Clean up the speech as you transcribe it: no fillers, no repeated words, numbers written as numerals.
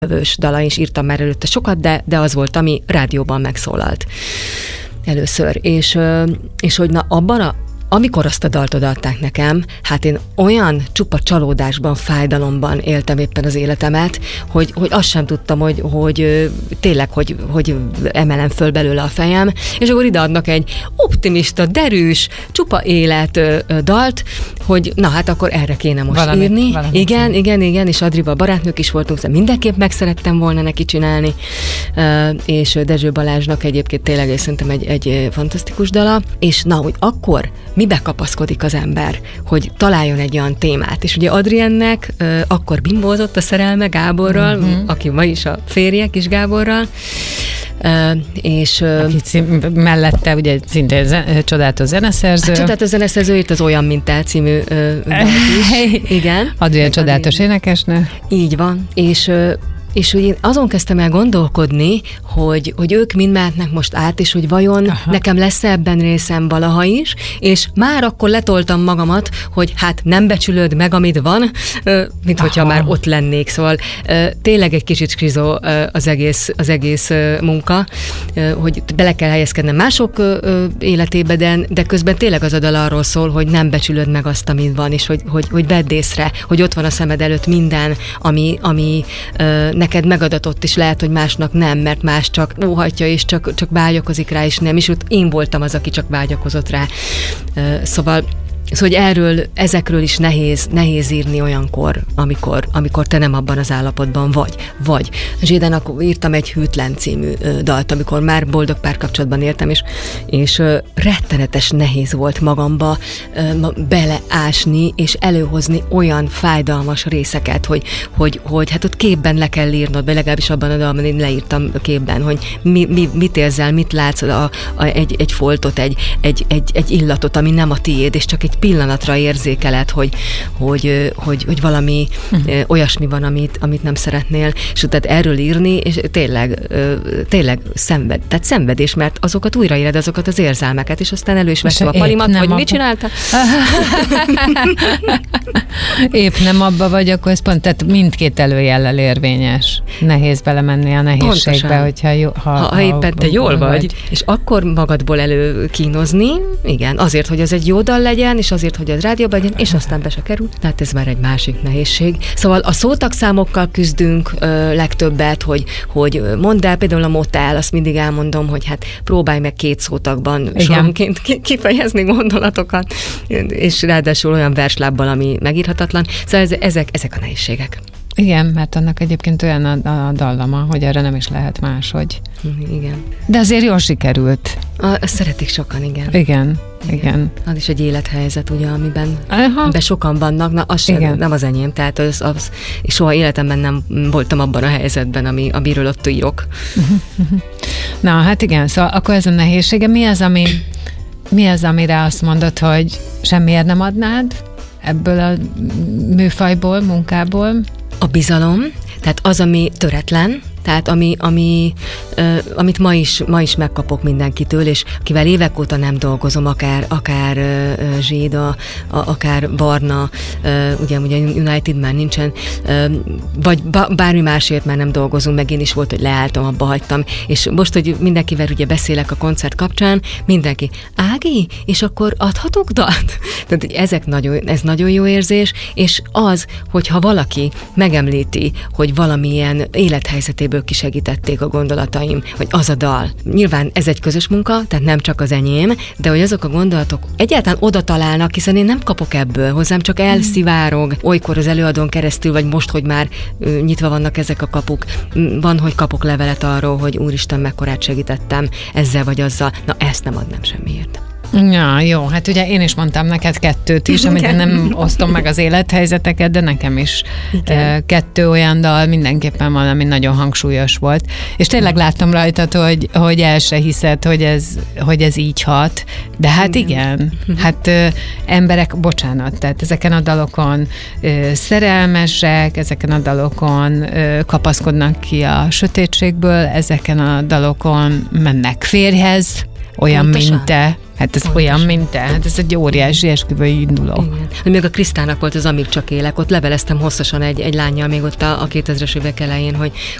jövős dala is, írtam már előtte sokat, de az volt, ami rádióban megszólalt először. És hogy na abban amikor azt a dalt odaadták nekem, hát én olyan csupa csalódásban, fájdalomban éltem éppen az életemet, hogy azt sem tudtam, hogy tényleg, hogy emelem föl belőle a fejem, és akkor ideadnak egy optimista, derűs, csupa élet dalt, hogy na hát akkor erre kéne most írni. Igen, és Adrival barátnők is voltunk, szóval mindenképp meg szerettem volna neki csinálni, és Dezső Balázsnak egyébként tényleg szerintem egy fantasztikus dala, és na, hogy akkor mibe kapaszkodik az ember, hogy találjon egy olyan témát. És ugye Adriennek akkor bimbózott a szerelme Gáborral, aki ma is a férje, Kis Gáborral, és mellette ugye szintén csodálatos zeneszerző. Csodálatos zeneszerző írt az Olyan, mint el című dalt is. Igen. Adrien csodálatos énekesnő. Így van. És hogy én azon kezdtem el gondolkodni, hogy ők mind mehetnek most át, és hogy vajon nekem lesz ebben részem valaha is, és már akkor letoltam magamat, hogy hát nem becsülöd meg, amit van, mint hogyha már ott lennék. Szóval tényleg egy kicsit skizó az egész munka, hogy bele kell helyezkednem mások életébe, de közben tényleg az a dal arról szól, hogy nem becsülöd meg azt, amit van, és hogy vedd észre, hogy ott van a szemed előtt minden, ami neked megadatott, és lehet, hogy másnak nem, mert más csak óhatja, és csak vágyakozik rá, és nem, és ott én voltam az, aki csak vágyakozott rá. Szóval hogy ezekről is nehéz írni olyankor, amikor te nem abban az állapotban vagy. Zséden akkor írtam egy Hűtlen című dalt, amikor már boldog párkapcsolatban éltem, és rettenetes nehéz volt magamba beleásni, és előhozni olyan fájdalmas részeket, hogy hát ott képben le kell írnod, vagy legalábbis abban a dalban én leírtam képben, hogy mit érzel, mit látsz, egy foltot, egy illatot, ami nem a tiéd, és csak egy pillanatra érzékeled, hogy valami olyasmi van, amit nem szeretnél, és tehát erről írni, és tényleg szenvedés, mert azokat újraéled, azokat az érzelmeket, és aztán elő is vettem a palimat, hogy mit csináltál? Épp nem abba vagy, akkor ez pont, tehát mindkét előjellel érvényes. Nehéz belemenni a nehézségbe, hogyha ha éppen te jól vagy, és akkor magadból előkínozni, igen, azért, hogy az egy jó dal legyen, és azért, hogy az rádióban legyen, és aztán be se kerül. Tehát ez már egy másik nehézség. Szóval a szótagszámokkal küzdünk legtöbbet, hogy mondd el, például a motel, azt mindig elmondom, hogy hát próbálj meg 2 szótagban soronként kifejezni gondolatokat, és ráadásul olyan verslábbal, ami megírhatatlan. Szóval ezek a nehézségek. Igen, mert annak egyébként olyan a dallama, hogy erre nem is lehet máshogy. Igen. De azért jól sikerült. Ezt szeretik sokan, igen. Igen. Az is egy élethelyzet, ugye, amiben sokan vannak, na az nem az enyém, tehát az soha életemben nem voltam abban a helyzetben, amiről ott írok. Na, hát igen, szóval akkor ez a nehézsége. Mi az, amire azt mondod, hogy semmiért nem adnád ebből a műfajból, munkából? A bizalom, tehát az, ami töretlen, tehát amit ma is megkapok mindenkitől, és akivel évek óta nem dolgozom, akár Zséda, akár Barna, ugye United már nincsen, vagy bármi másért már nem dolgozunk, meg én is volt, hogy leálltam, abba hagytam, és most, hogy mindenkivel ugye beszélek a koncert kapcsán, mindenki, Ági, és akkor adhatok dalt? Tehát ez nagyon jó érzés, és az, hogyha valaki megemlíti, hogy valamilyen élethelyzetében kisegítették a gondolataim, hogy az a dal. Nyilván ez egy közös munka, tehát nem csak az enyém, de hogy azok a gondolatok egyáltalán oda találnak, hiszen én nem kapok ebből, hozzám csak elszivárog, olykor az előadón keresztül, vagy most, hogy már nyitva vannak ezek a kapuk, van, hogy kapok levelet arról, hogy úristen, mekkorát segítettem ezzel vagy azzal. Na, ezt nem adnám semmiért. Ja, jó, hát ugye én is mondtam neked 2 is, amit nem osztom meg az élethelyzeteket, de nekem is 2 olyan dal mindenképpen valami nagyon hangsúlyos volt. És tényleg láttam rajtad, hogy el se hiszed, hogy ez így hat, de hát igen, hát emberek, bocsánat, tehát ezeken a dalokon szerelmesek, ezeken a dalokon kapaszkodnak ki a sötétségből, ezeken a dalokon mennek férjhez, olyan, pontosan, mint te. Hát ez olyan, mint te. Hát ez egy óriási esküvői induló. Igen. Még a Krisztának volt az Amíg csak élek, ott leveleztem hosszasan egy lánnyal még ott a 2000-es évek elején,